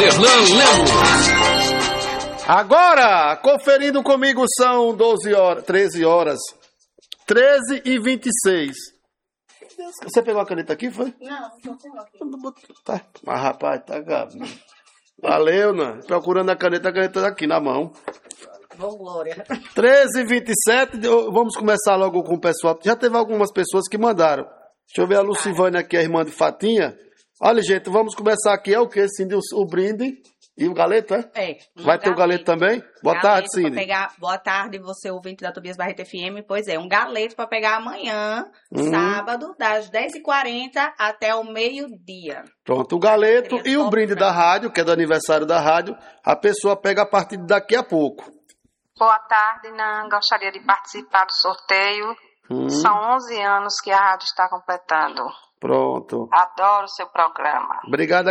Derlan Lemos. Agora, conferindo comigo, são 13 horas. 13h26. Você pegou a caneta aqui, foi? Não tenho aqui. Tá. Mas, rapaz, tá gado. Valeu, né? Procurando a caneta tá aqui na mão. Bom, Glória. 13h27, vamos começar logo com o pessoal. Já teve algumas pessoas que mandaram. Deixa eu ver a Lucivânia aqui, a irmã de Fatinha. Olha, gente, vamos começar aqui. É o quê, Cindy? O brinde e o galeto, é? É. Vai ter o galeto também? Boa tarde, Cindy. Boa tarde, você ouvinte da Tobias Barreto FM. Pois é, um galeto para pegar amanhã, sábado, das 10h40 até o meio-dia. Pronto, o galeto e o brinde da rádio, que é do aniversário da rádio, a pessoa pega a partir de daqui a pouco. Boa tarde, Nan. Gostaria de participar do sorteio. São 11 anos que a rádio está completando. Pronto. Adoro o seu programa. Obrigado.